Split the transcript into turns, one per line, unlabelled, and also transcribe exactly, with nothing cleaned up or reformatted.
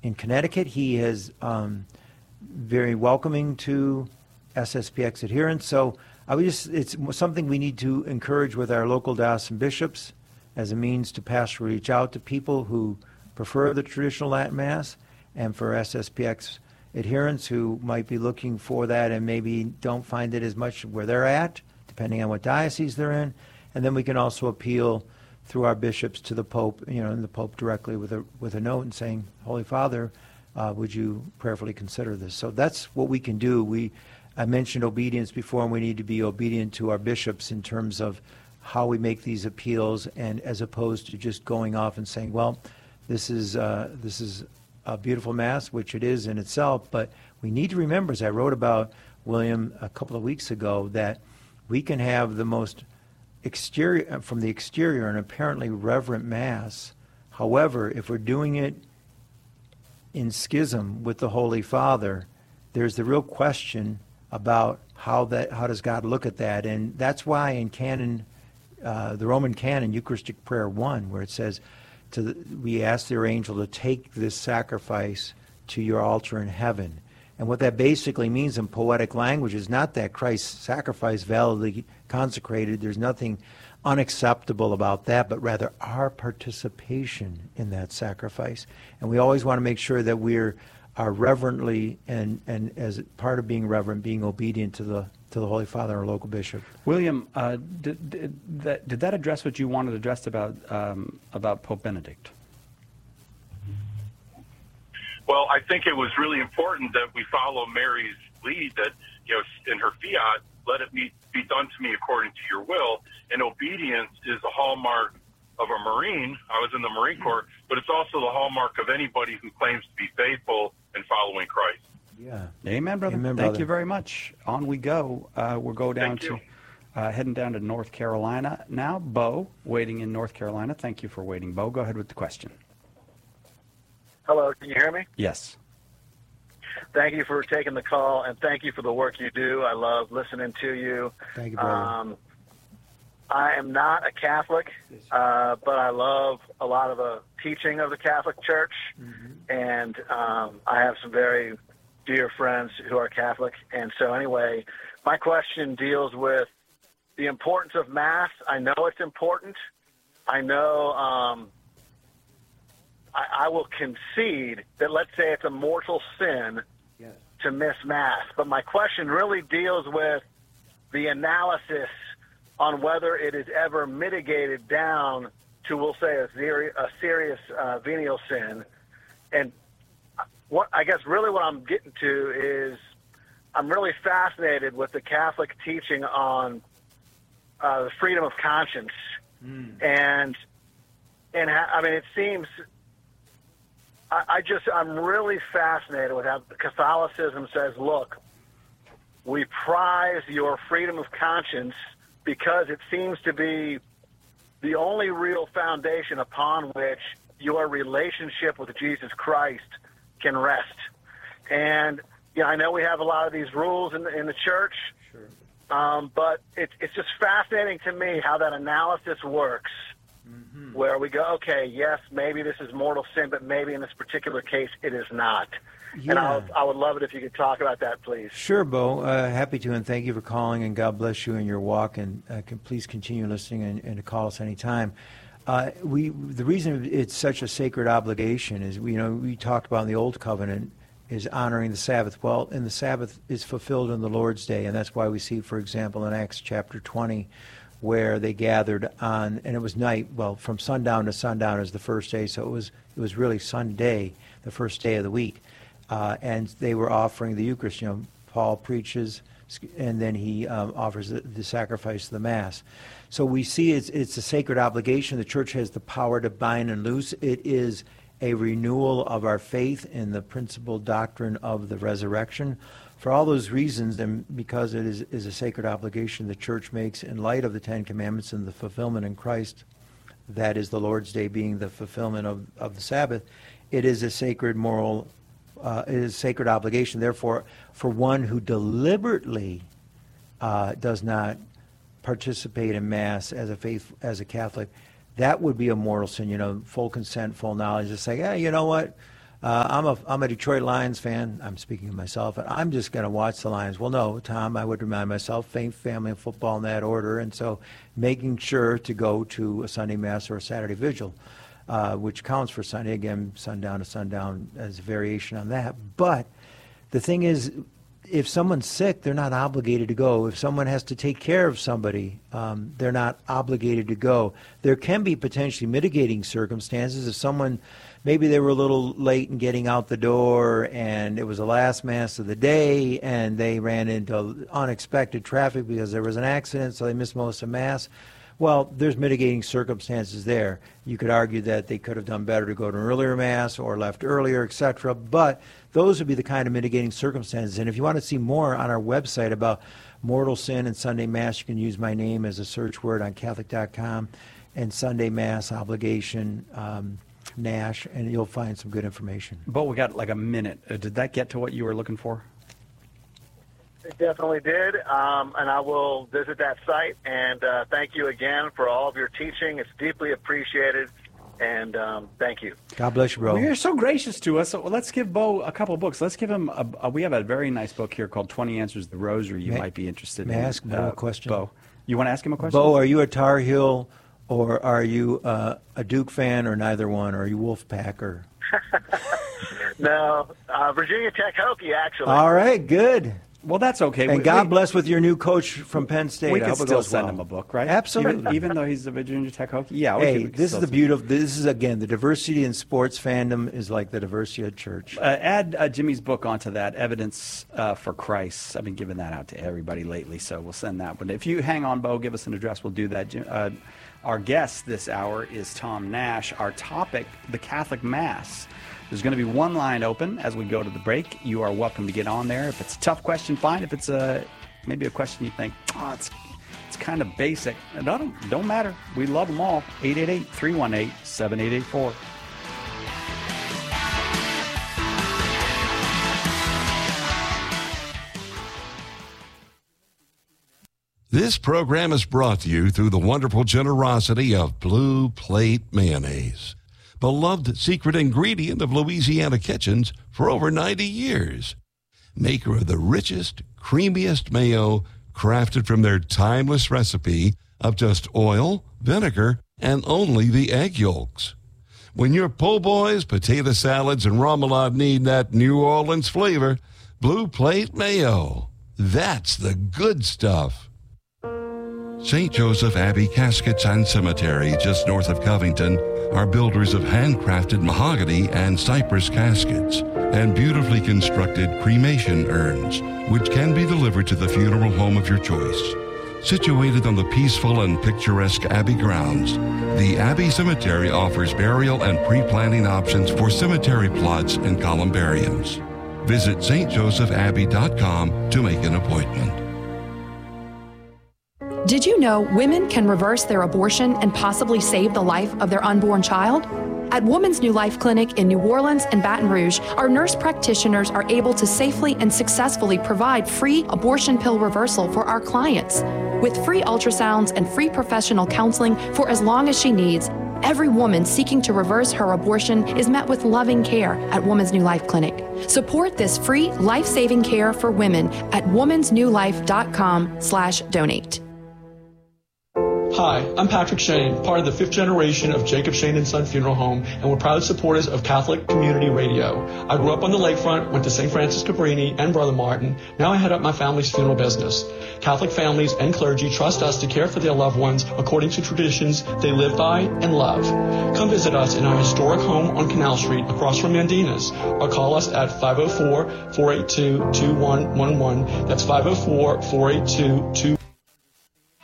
in Connecticut. He is um, very welcoming to S S P X adherents. So I would just, it's something we need to encourage with our local diocesan bishops as a means to pastorally reach out to people who prefer the traditional Latin Mass, and for S S P X adherents who might be looking for that and maybe don't find it as much where they're at, depending on what diocese they're in. And then we can also appeal through our bishops to the Pope, you know, and the Pope directly with a with a note and saying, Holy Father, uh, would you prayerfully consider this? So that's what we can do. We, I mentioned obedience before, and we need to be obedient to our bishops in terms of how we make these appeals, and as opposed to just going off and saying, well, this is uh, this is a beautiful Mass, which it is in itself, but we need to remember, as I wrote about, William, a couple of weeks ago, that we can have the most exterior, from the exterior, an apparently reverent Mass. However, if we're doing it in schism with the Holy Father, there's the real question about how that how does God look at that, and that's why in canon, uh, the Roman canon, Eucharistic Prayer one, where it says, to the, we ask their angel to take this sacrifice to your altar in heaven. And what that basically means in poetic language is not that Christ's sacrifice validly consecrated, there's nothing unacceptable about that, but rather our participation in that sacrifice. And we always want to make sure that we're are reverently, and, and as part of being reverent, being obedient to the to the Holy Father, our local bishop.
William, uh, did, did, that, did that address what you wanted addressed about um, about Pope Benedict?
Well, I think it was really important that we follow Mary's lead, that, you know, in her fiat, let it be, be done to me according to your will. And obedience is the hallmark of a Marine. I was in the Marine Corps, but it's also the hallmark of anybody who claims to be faithful and following Christ.
Yeah. Amen, brother.
Amen,
Thank
brother.
you very much. On we go. Uh, we'll go down
Thank
to,
you.
uh, heading down to North Carolina now. Bo, waiting in North Carolina. Thank you for waiting, Bo. Go ahead with the question.
Hello, can you hear me?
Yes.
Thank you for taking the call, and thank you for the work you do. I love listening to you.
Thank you, brother.
Um, I am not a Catholic, uh, but I love a lot of the teaching of the Catholic Church, mm-hmm. and um, I have some very dear friends who are Catholic. And so anyway, my question deals with the importance of Mass. I know it's important. I know um, I, I will concede that, let's say it's a mortal sin yes. to miss Mass. But my question really deals with the analysis on whether it is ever mitigated down to, we'll say, a, seri- a serious uh, venial sin. And what I guess really what I'm getting to is I'm really fascinated with the Catholic teaching on uh, the freedom of conscience. Mm. And, and ha- I mean, it seems, I, I just, I'm really fascinated with how Catholicism says, look, we prize your freedom of conscience because it seems to be the only real foundation upon which your relationship with Jesus Christ can rest. And, you know, I know we have a lot of these rules in the, in the church,
Sure.
um, but it, it's just fascinating to me how that analysis works, mm-hmm. where we go, okay, yes, maybe this is mortal sin, but maybe in this particular case it is not.
Yeah.
And I would, I would love it if you could talk about that, please.
Sure, Bo. Uh, happy to, and thank you for calling, and God bless you in your walk, and uh, can please continue listening and, and to call us anytime. Uh, we the reason it's such a sacred obligation is, we, you know, we talked about in the Old Covenant is honoring the Sabbath. Well, and the Sabbath is fulfilled in the Lord's Day, and that's why we see, for example, in Acts chapter twenty, where they gathered on, and it was night, well, from sundown to sundown is the first day, so it was it was really Sunday, the first day of the week. Uh, and they were offering the Eucharist. You know, Paul preaches, and then he um, offers the, the sacrifice of the Mass. So we see it's, it's a sacred obligation. The Church has the power to bind and loose. It is a renewal of our faith in the principal doctrine of the resurrection. For all those reasons, and because it is, is a sacred obligation the Church makes in light of the Ten Commandments and the fulfillment in Christ, that is the Lord's Day being the fulfillment of, of the Sabbath, it is a sacred moral Uh, it is a sacred obligation. Therefore, for one who deliberately uh, does not participate in Mass as a faith, as a Catholic, that would be a mortal sin. You know, full consent, full knowledge. To say, yeah, you know what, Uh, I'm a I'm a Detroit Lions fan. I'm speaking of myself, and I'm just going to watch the Lions. Well, no, Tom, I would remind myself, faith, family, and football in that order, and so making sure to go to a Sunday Mass or a Saturday Vigil, uh, which counts for Sunday, again, sundown to sundown as a variation on that. But the thing is, if someone's sick, they're not obligated to go. If someone has to take care of somebody, um, they're not obligated to go. There can be potentially mitigating circumstances. If someone, maybe they were a little late in getting out the door and it was the last Mass of the day and they ran into unexpected traffic because there was an accident, so they missed most of Mass. Well, there's mitigating circumstances there. You could argue that they could have done better to go to an earlier Mass or left earlier, et cetera. But those would be the kind of mitigating circumstances. And if you want to see more on our website about mortal sin and Sunday Mass, you can use my name as a search word on Catholic dot com and Sunday Mass obligation, um, Nash, and you'll find some good information.
Bo, we got like a minute. Uh, did that get to what you were looking for?
It definitely did, um, and I will visit that site. And uh, thank you again for all of your teaching. It's deeply appreciated, and um, thank you.
God bless you, bro.
Well, you're so gracious to us. So let's give Bo a couple of books. Let's give him a, a, we have a very nice book here called twenty Answers to the Rosary you
May-
might be interested
may
in.
I ask Bo a question?
Bo, you want to ask him a question?
Bo, are you a Tar Heel or are you uh, a Duke fan or neither one? Or are you Wolfpack or?
No, uh, Virginia Tech Hokie, actually.
All right, good.
Well, that's okay.
And
We-
God
we-
bless with your new coach from Penn State.
We
I
can
hope it
still
goes
send
well.
him a book, right?
Absolutely.
Even, even though he's a Virginia Tech Hokie? Yeah. we
Hey,
can- we can
this is
still
the
send-
beautiful. This is again the diversity in sports fandom is like the diversity of church.
Uh, add uh, Jimmy's book onto that, Evidence uh, for Christ. I've been giving that out to everybody lately, so we'll send that one. If you hang on, Bo, give us an address, we'll do that. Jim- Uh, our guest this hour is Tom Nash. Our topic, the Catholic Mass. There's going to be one line open as we go to the break. You are welcome to get on there. If it's a tough question, fine. If it's a maybe a question you think, oh, it's it's kind of basic, it don't, don't matter. We love them all. eight eight eight, three one eight, seven eight eight four.
This program is brought to you through the wonderful generosity of Blue Plate Mayonnaise, beloved secret ingredient of Louisiana kitchens for over ninety years. Maker of the richest, creamiest mayo crafted from their timeless recipe of just oil, vinegar, and only the egg yolks. When your po' boys, potato salads, and remoulade need that New Orleans flavor, Blue Plate Mayo. That's the good stuff. Saint Joseph Abbey Caskets and Cemetery, just north of Covington, are builders of handcrafted mahogany and cypress caskets and beautifully constructed cremation urns, which can be delivered to the funeral home of your choice. Situated on the peaceful and picturesque Abbey grounds, the Abbey Cemetery offers burial and pre-planning options for cemetery plots and columbariums. Visit s t joseph abbey dot com to make an appointment.
Did you know women can reverse their abortion and possibly save the life of their unborn child? At Woman's New Life Clinic in New Orleans and Baton Rouge, our nurse practitioners are able to safely and successfully provide free abortion pill reversal for our clients. With free ultrasounds and free professional counseling for as long as she needs, every woman seeking to reverse her abortion is met with loving care at Woman's New Life Clinic. Support this free life-saving care for women at womans new life dot com slash donate.
Hi, I'm Patrick Shane, part of the fifth generation of Jacob Shane and Son Funeral Home, and we're proud supporters of Catholic Community Radio. I grew up on the lakefront, went to Saint Francis Cabrini and Brother Martin. Now I head up my family's funeral business. Catholic families and clergy trust us to care for their loved ones according to traditions they live by and love. Come visit us in our historic home on Canal Street across from Mandina's, or call us at five oh four, four eight two, two one one one. That's five oh four, four eight two, two one one one.